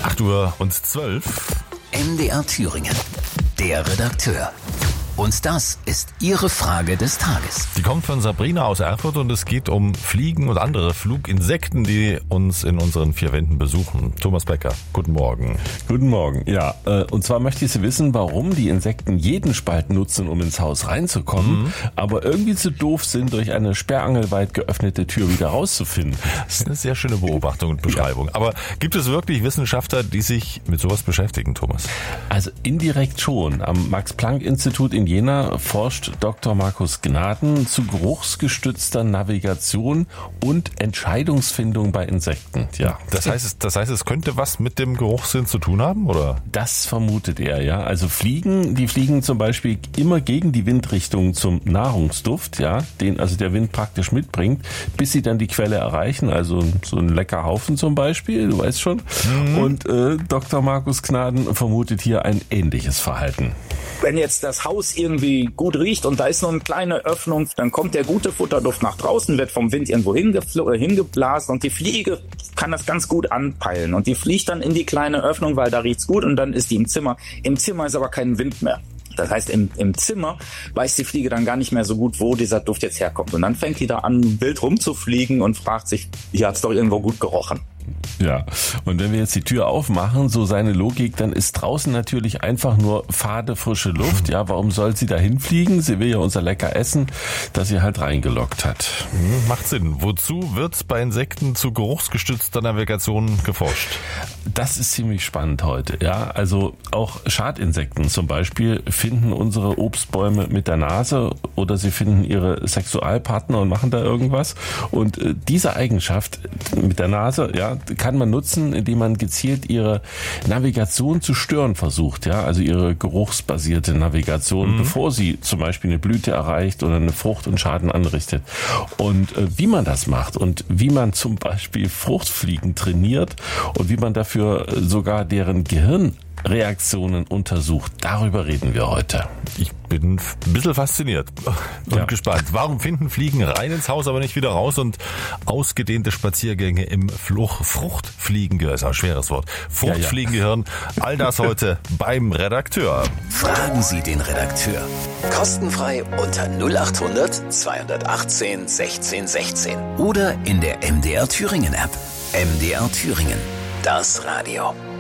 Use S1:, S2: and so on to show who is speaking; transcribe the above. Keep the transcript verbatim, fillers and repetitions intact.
S1: acht Uhr und zwölf.
S2: M D R Thüringen, der Redakteur. Und das ist Ihre Frage des Tages.
S1: Die kommt von Sabrina aus Erfurt und es geht um Fliegen und andere Fluginsekten, die uns in unseren vier Wänden besuchen. Thomas Becker, guten Morgen.
S3: Guten Morgen, ja. Und zwar möchte ich Sie wissen, warum die Insekten jeden Spalt nutzen, um ins Haus reinzukommen, mhm. aber irgendwie zu doof sind, durch eine sperrangelweit geöffnete Tür wieder rauszufinden.
S1: Das ist eine sehr schöne Beobachtung und Beschreibung. Ja. Aber gibt es wirklich Wissenschaftler, die sich mit sowas beschäftigen, Thomas?
S3: Also indirekt schon. Am Max-Planck-Institut in Jena forscht Doktor Markus Gnaden zu geruchsgestützter Navigation und Entscheidungsfindung bei Insekten. Ja.
S1: Das heißt, das heißt, es könnte was mit dem Geruchssinn zu tun haben, oder?
S3: Das vermutet er, ja. Also Fliegen, die fliegen zum Beispiel immer gegen die Windrichtung zum Nahrungsduft, ja, den also der Wind praktisch mitbringt, bis sie dann die Quelle erreichen, also so ein lecker Haufen zum Beispiel, du weißt schon. Mhm. Und äh, Doktor Markus Gnaden vermutet hier ein ähnliches Verhalten.
S4: Wenn jetzt das Haus irgendwie gut riecht und da ist so eine kleine Öffnung, dann kommt der gute Futterduft nach draußen, wird vom Wind irgendwo hingefl- hingeblasen und die Fliege kann das ganz gut anpeilen und die fliegt dann in die kleine Öffnung, weil da riecht's gut und dann ist die im Zimmer. Im Zimmer ist aber kein Wind mehr. Das heißt, im, im Zimmer weiß die Fliege dann gar nicht mehr so gut, wo dieser Duft jetzt herkommt. Und dann fängt die da an, wild rumzufliegen und fragt sich, hier hat's doch irgendwo gut gerochen.
S3: Ja, und wenn wir jetzt die Tür aufmachen, so seine Logik, dann ist draußen natürlich einfach nur fade, frische Luft. Ja, warum soll sie da hinfliegen? Sie will ja unser lecker Essen, das sie halt reingelockt hat.
S1: Hm, macht Sinn. Wozu wird bei Insekten zu geruchsgestützter Navigation geforscht?
S3: Das ist ziemlich spannend heute. Ja, also auch Schadinsekten zum Beispiel finden unsere Obstbäume mit der Nase oder sie finden ihre Sexualpartner und machen da irgendwas. Und äh, diese Eigenschaft mit der Nase, ja, kann man nutzen, indem man gezielt ihre Navigation zu stören versucht, ja, also ihre geruchsbasierte Navigation, mhm. bevor sie zum Beispiel eine Blüte erreicht oder eine Frucht und Schaden anrichtet. Und äh, wie man das macht und wie man zum Beispiel Fruchtfliegen trainiert und wie man dafür sogar deren Gehirnreaktionen untersucht, darüber reden wir heute.
S1: Ich bin ein bisschen fasziniert und ja. gespannt. Warum finden Fliegen rein ins Haus, aber nicht wieder raus und ausgedehnte Spaziergänge im Fluch, Fruchtfliegengehirn, ist ein schweres Wort, Fruchtfliegengehirn, ja, ja. all das heute beim Redakteur.
S2: Fragen Sie den Redakteur. Kostenfrei unter null acht hundert zweihundertachtzehn sechzehn sechzehn oder in der M D R Thüringen App. M D R Thüringen, das Radio.